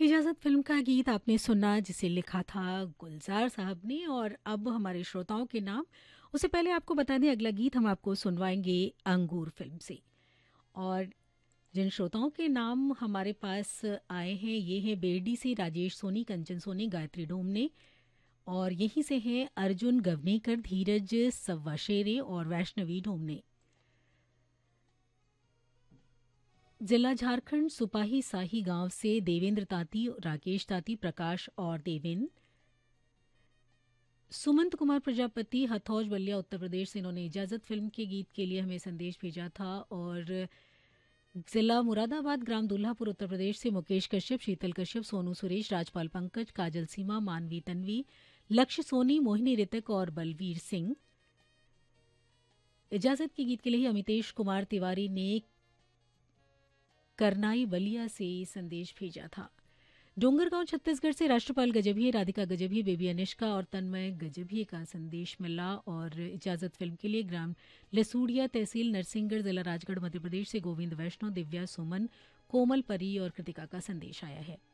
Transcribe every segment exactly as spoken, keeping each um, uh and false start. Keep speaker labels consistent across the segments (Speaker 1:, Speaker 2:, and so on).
Speaker 1: इजाज़त फ़िल्म का गीत आपने सुना जिसे लिखा था गुलज़ार साहब ने और अब हमारे श्रोताओं के नाम। उससे पहले आपको बता दें अगला गीत हम आपको सुनवाएँगे अंगूर फ़िल्म से। और जिन श्रोताओं के नाम हमारे पास आए हैं ये हैं बेरडी से राजेश सोनी, कंचन सोनी, गायत्री डोमने और यहीं से हैं अर्जुन गवनेकर, धीरज सव्वाशेरे और वैष्णवी डोमने। जिला झारखंड सुपाही साही गांव से देवेंद्र ताती, राकेश ताती, प्रकाश और देवेन। सुमंत कुमार प्रजापति हथौज बलिया उत्तर प्रदेश से इन्होंने इजाजत फिल्म के गीत के लिए हमें संदेश भेजा था। और जिला मुरादाबाद ग्राम दुल्हापुर उत्तर प्रदेश से मुकेश कश्यप, शीतल कश्यप, सोनू सुरेश, राजपाल पंकज, काजल सीमा, मानवी तन्वी, लक्ष्य सोनी, मोहिनी ऋतिक और बलवीर सिंह। इजाजत के गीत के लिए अमितेश कुमार तिवारी ने करनाई बलिया से संदेश भेजा था। डोंगरगांव छत्तीसगढ़ से राष्ट्रपाल गजभिये, राधिका गजभिये, बेबी अनिष्का और तन्मय गजभिये का संदेश मिला। और इजाजत फिल्म के लिए ग्राम लसूड़िया, तहसील नरसिंहगढ़, जिला राजगढ़ मध्य प्रदेश से गोविंद वैष्णव, दिव्या सुमन, कोमल परी और कृतिका का संदेश आया है।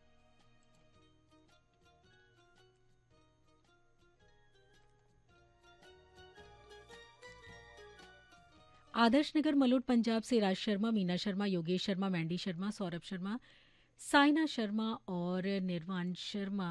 Speaker 1: आदर्श नगर मलोट पंजाब से राज शर्मा, मीना शर्मा, योगेश शर्मा, मैंडी शर्मा, सौरभ शर्मा, साइना शर्मा और निर्वाण शर्मा।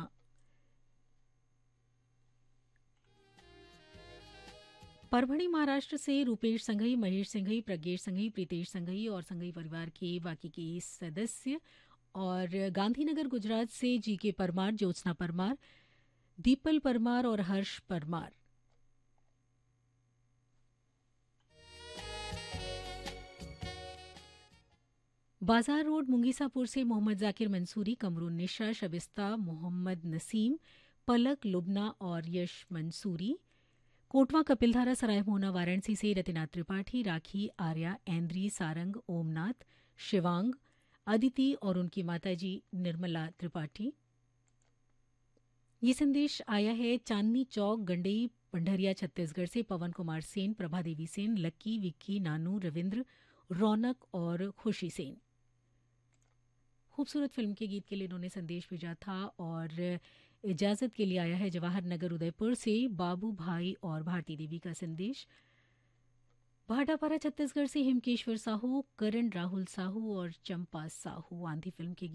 Speaker 1: परभणी महाराष्ट्र से Rupesh Shanghai, Mahesh Singhai, Pradnyesh Shanghai, Pritesh Shanghai और संघई परिवार के बाकी के सदस्य। और गांधीनगर गुजरात से जी के परमार, ज्योत्सना परमार, दीपल परमार और हर्ष परमार। बाजार रोड मुंगीसापुर से मोहम्मद जाकिर मंसूरी, कमरून निशा, शबिस्ता, मोहम्मद नसीम, पलक लुबना और यश मंसूरी। कोटवा कपिलधारा सराय मोहना वाराणसी से रतिनाथ त्रिपाठी, राखी, आर्या, ऐन्द्री, सारंग, ओमनाथ, शिवांग, अदिति और उनकी माताजी निर्मला त्रिपाठी। ये संदेश आया है चांदनी चौक, गंडई, पंडरिया, छत्तीसगढ़ से पवन कुमार सेन, प्रभा देवी सेन, लक्की, विक्की, नानू, रविंद्र, रौनक और खुशी सेन। खूबसूरत फिल्म के गीत के लिए इन्होंने संदेश भेजा था। और इजाजत के लिए आया है जवाहर नगर उदयपुर से बाबू भाई और भारती देवी का संदेश। भाटापारा छत्तीसगढ़ से हिमकेश्वर साहू, करण राहुल साहू और चंपा साहू। आंधी फिल्म के